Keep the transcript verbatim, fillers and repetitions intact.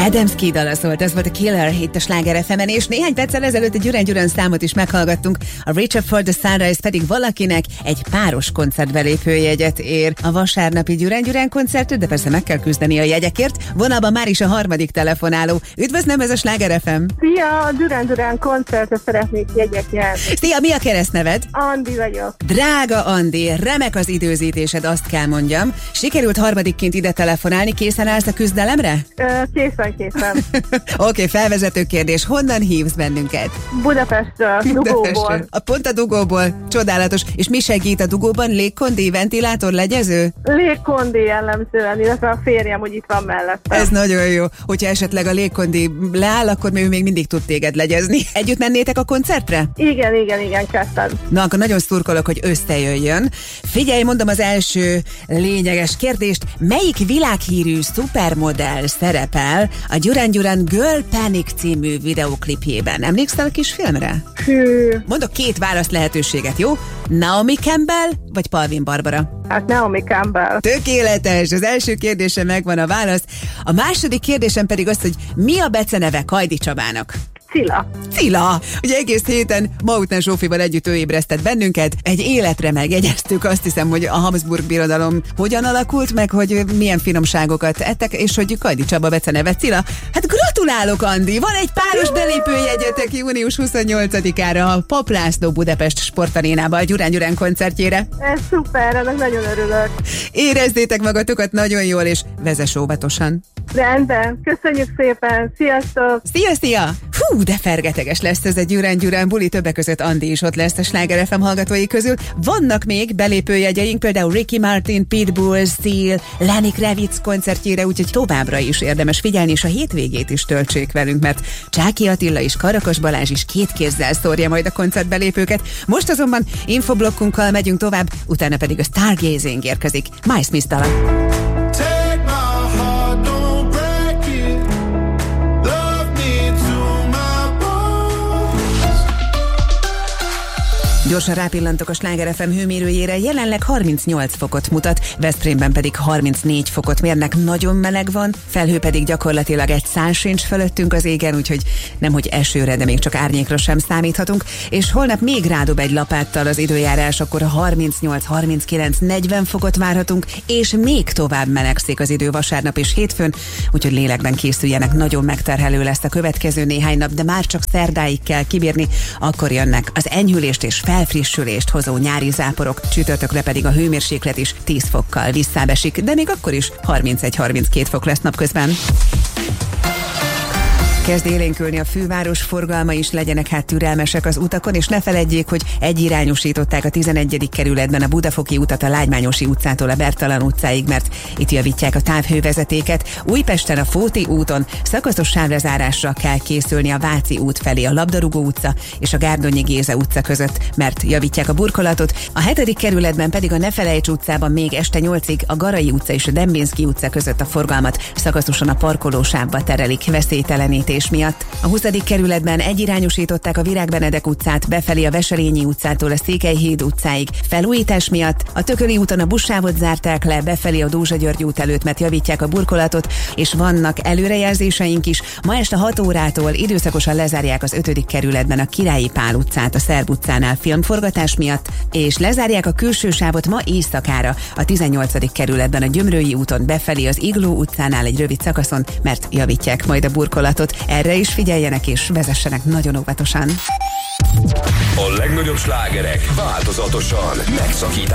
Adamski dala szólt, ez volt a Killer itt a Sláger ef emen, és néhány perccel ezelőtt egy Duran Duran számot is meghallgattunk, a Reach Up for the Sunrise pedig valakinek egy páros koncertbelépőjegyet ér. A vasárnapi Duran Duran koncertről, de persze meg kell küzdeni a jegyekért. Vonalban már is a harmadik telefonáló. Üdvözlöm, ez a Sláger ef em. Szia, a Duran Duran koncertre szeretnék jegyet nyerni. Szia, mi a keresztneved? Andi vagyok. Drága Andi, remek az időzítésed, azt kell mondjam. Sikerült harmadikként ide telefonálni, készen állsz a küzdelemre? Ö, készen, készen. Oké, okay, felvezető kérdés. Honnan hívsz bennünket? Budapestről, Dugóból. A pont a Dugóból. Csodálatos. És mi segít a Dugóban? Légkondi, ventilátor, legyező? Légkondi jellemzően, illetve a férjem, hogy itt van mellettem. Ez nagyon jó. Hogyha esetleg a légkondi leáll, akkor ő még mindig tud téged legyezni. Együtt mennétek a koncertre? Igen, igen, igen, ketten. Na, akkor nagyon szurkolok, hogy összejöjjön. Figyelj, mondom az első lényeges kérdést. Melyik világhírű szupermodell szerepel a Duran Duran Girl Panic című videóklipjében? Emlékszel a kis filmre? Hű. Mondok két választ lehetőséget, jó? Naomi Campbell vagy Palvin Barbara? Hát Naomi Campbell. Tökéletes, az első kérdésem megvan a válasz. A második kérdésem pedig az, hogy mi a beceneve Kajdi Csabának? Cilla. Cilla! Ugye egész héten Mautner Zsófival együtt ő ébresztett bennünket. Egy életre megjegyeztük, azt hiszem, hogy a Habsburg birodalom hogyan alakult, meg hogy milyen finomságokat ettek, és hogy Kajdi Csaba beceneve Cilla. Hát gratulálok, Andi! Van egy páros belépőjegyetek június huszonnyolcadikára a Papp László Budapest Sportarénába a Duran Duran koncertjére. Ez szuper, ennek nagyon örülök. Érezzétek magatokat nagyon jól, és vezess óvatosan. Rendben, köszönjük szépen, sziasztok! Szia, szia! Hú, de fergeteges lesz ez a Duran Duran buli, többek között Andi is ott lesz a Sláger ef em hallgatói közül. Vannak még belépőjegyeink, például Ricky Martin, Pitbull, Seal, Lenny Kravitz koncertjére, úgyhogy továbbra is érdemes figyelni, és a hétvégét is töltsék velünk, mert Csáki Attila és Karakas Balázs is két kézzel szórja majd a koncertbelépőket. Most azonban infoblokkunkkal megyünk tovább, utána pedig a Stargazing érkezik. My Smith dala. Gyorsan rápillantok a Sláger ef em hőmérőjére, jelenleg harmincnyolc fokot mutat, Veszprémben pedig harmincnégy fokot mérnek, nagyon meleg van, felhő pedig gyakorlatilag egy szál sincs fölöttünk az égen, úgyhogy nemhogy esőre, de még csak árnyékra sem számíthatunk, és holnap még rádob egy lapáttal az időjárás, akkor harmincnyolc, harminckilenc, negyven fokot várhatunk, és még tovább melegszik az idő vasárnap és hétfőn, úgyhogy lélekben készüljenek, nagyon megterhelő lesz a következő néhány nap, de már csak szerdáig kell kibírni, akkor jönnek az enyhülést és fel felfrissülést hozó nyári záporok, csütörtökre pedig a hőmérséklet is tíz fokkal visszábesik, de még akkor is harmincegy-harminckét fok lesz napközben. Kezd élénkülni a főváros, forgalma is, legyenek hát türelmesek az utakon, és ne feledjék, hogy egyirányosították a tizenegyedik kerületben a Budafoki utat a Lágymányosi utcától a Bertalan utcáig, mert itt javítják a távhővezetéket. Újpesten a Fóti úton szakaszos sávlezárásra kell készülni a Váci út felé a Labdarúgó utca és a Gárdonyi Géza utca között, mert javítják a burkolatot. A hetedik kerületben pedig a Nefelejts utcában még este nyolcig a Garai utca és a Dembinszky utca között a forgalmat szakaszosan a parkolósávba terelik veszélytelenítés miatt. A huszadik kerületben egyirányosították a Virág Benedek utcát befelé a Veselényi utcától a Székelyhíd utcáig felújítás miatt. A Tököli úton a buszsávot zárták le befelé a Dózsa György út előtt, mert javítják a burkolatot, és vannak előrejelzéseink is. Ma este hat órától időszakosan lezárják az ötödik kerületben a Királyi Pál utcát a Szerb utcánál filmforgatás miatt, és lezárják a külső sávot ma éjszakára a tizennyolcadik kerületben a Gyömrői úton befelé az Igló utcánál egy rövid szakaszon, mert javítják majd a burkolatot. Erre is figyeljenek és vezessenek nagyon óvatosan. A legnagyobb slágerek változatosan megszakítás